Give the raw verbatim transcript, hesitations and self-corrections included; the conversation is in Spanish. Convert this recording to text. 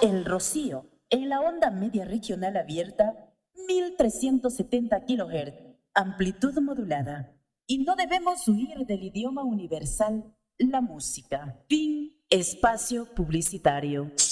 El Rocío, en la onda media regional abierta, mil trescientos setenta kilohertz, amplitud modulada. Y no debemos huir del idioma universal, la música. Fin espacio publicitario.